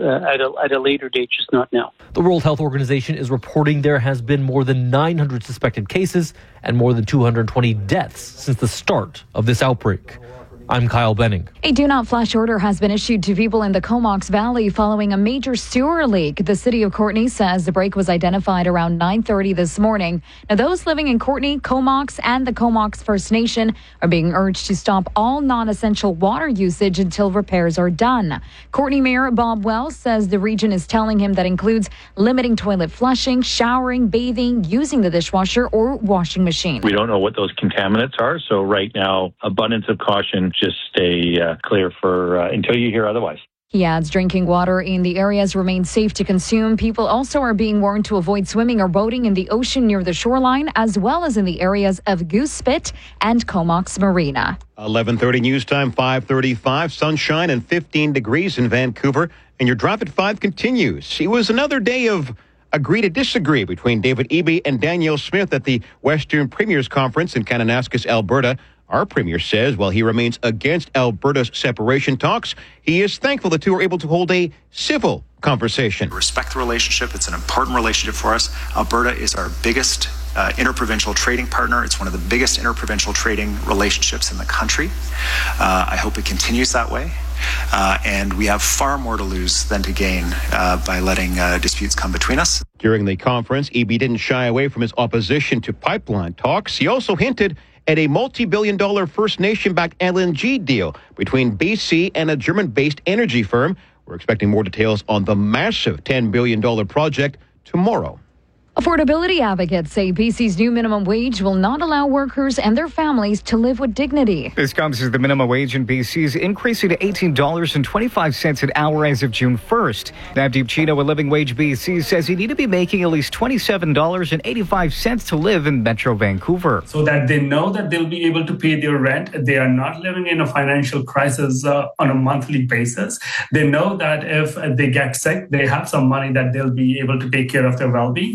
at a later date, just not now. The World Health Organization is reporting there has been more than 900 suspected cases and more than 220 deaths since the start of this outbreak. I'm Kyle Benning. A do-not-flash order has been issued to people in the Comox Valley following a major sewer leak. The city of Courtenay says the break was identified around 9:30 this morning. Now, those living in Courtenay, Comox, and the Comox First Nation are being urged to stop all non-essential water usage until repairs are done. Courtenay Mayor Bob Wells says the region is telling him that includes limiting toilet flushing, showering, bathing, using the dishwasher or washing machine. We don't know what those contaminants are, so right now, abundance of caution. Just stay clear for until you hear otherwise. He adds drinking water in the areas remains safe to consume. People also are being warned to avoid swimming or boating in the ocean near the shoreline, as well as in the areas of Goose Spit and Comox Marina. 11:30 news time, 5:35, sunshine and 15 degrees in Vancouver. And your Drive at 5 continues. It was another day of agree to disagree between David Eby and Danielle Smith at the Western Premiers Conference in Kananaskis, Alberta. Our premier says while he remains against Alberta's separation talks, he is thankful the two are able to hold a civil conversation. Respect the relationship. It's an important relationship for us. Alberta is our biggest interprovincial trading partner. It's one of the biggest interprovincial trading relationships in the country. I hope it continues that way. And we have far more to lose than to gain by letting disputes come between us. During the conference, Eby didn't shy away from his opposition to pipeline talks. He also hinted at a multi-billion-dollar First Nation-backed LNG deal between BC and a German-based energy firm. We're expecting more details on the massive $10 billion project tomorrow. Affordability advocates say BC's new minimum wage will not allow workers and their families to live with dignity. This comes as the minimum wage in BC is increasing to $18.25 an hour as of June 1st. Navdeep Chino, a Living Wage BC, says you need to be making at least $27.85 to live in Metro Vancouver. So that they know that they'll be able to pay their rent. They are not living in a financial crisis on a monthly basis. They know that if they get sick, they have some money that they'll be able to take care of their well-being.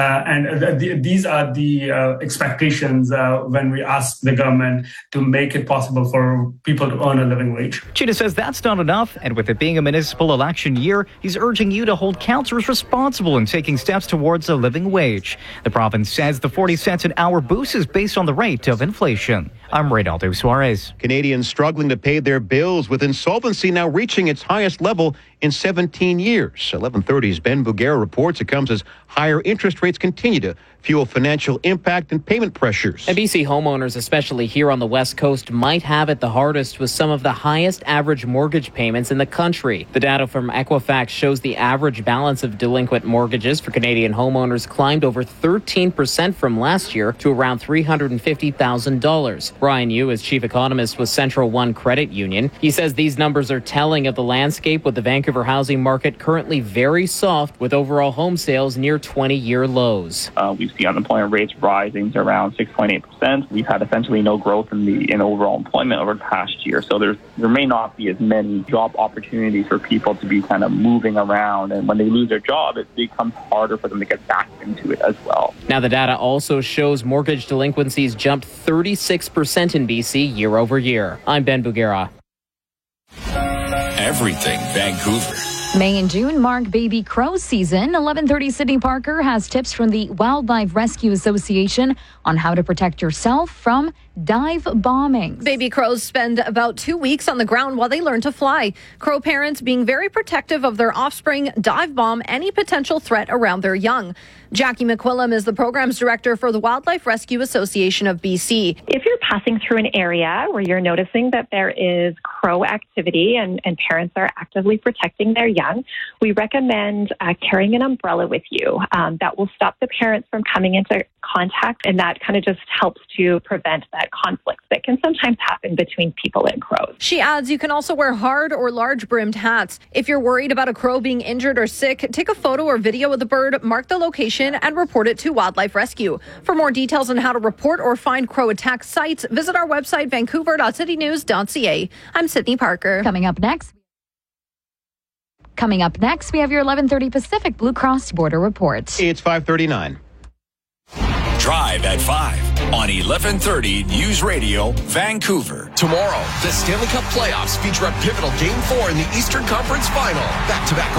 These are the expectations when we ask the government to make it possible for people to earn a living wage. Chino says that's not enough, and with it being a municipal election year, he's urging you to hold councillors responsible in taking steps towards a living wage. The province says the 40 cents an hour boost is based on the rate of inflation. I'm Reynaldo Suarez. Canadians struggling to pay their bills, with insolvency now reaching its highest level in 17 years. 11:30's Ben Bugera reports it comes as higher interest rates continue to fuel financial impact and payment pressures. And BC homeowners, especially here on the West Coast, might have it the hardest with some of the highest average mortgage payments in the country. The data from Equifax shows the average balance of delinquent mortgages for Canadian homeowners climbed over 13% from last year to around $350,000. Brian Yu is chief economist with Central One Credit Union. He says these numbers are telling of the landscape, with the Vancouver housing market currently very soft, with overall home sales near 20-year lows. We've seen unemployment rates rising to around 6.8%. We've had essentially no growth in overall employment over the past year. So there may not be as many job opportunities for people to be kind of moving around. And when they lose their job, it becomes harder for them to get back into it as well. Now, the data also shows mortgage delinquencies jumped 36% in BC year over year. I'm Ben Bugera. Everything Vancouver. May and June mark baby crow season. 11:30 Sydney Parker has tips from the Wildlife Rescue Association on how to protect yourself from dive bombings. Baby crows spend about 2 weeks on the ground while they learn to fly. Crow parents being very protective of their offspring dive bomb any potential threat around their young. Jackie McQuillam is the programs director for the Wildlife Rescue Association of BC. If you're passing through an area where you're noticing that there is crow activity and parents are actively protecting their young, we recommend carrying an umbrella with you. That will stop the parents from coming into contact, and that kind of just helps to prevent that conflict that can sometimes happen between people and crows. She adds you can also wear hard or large brimmed hats. If you're worried about a crow being injured or sick, take a photo or video of the bird, mark the location, and report it to Wildlife Rescue. For more details on how to report or find crow attack sites, visit our website, vancouver.citynews.ca. I'm Sydney Parker. Coming up next, we have your 11:30 Pacific Blue Cross Border Report. It's 5:39. Drive at 5 on 11:30 News Radio, Vancouver. Tomorrow, the Stanley Cup playoffs feature a pivotal Game 4 in the Eastern Conference Final. Back-to-back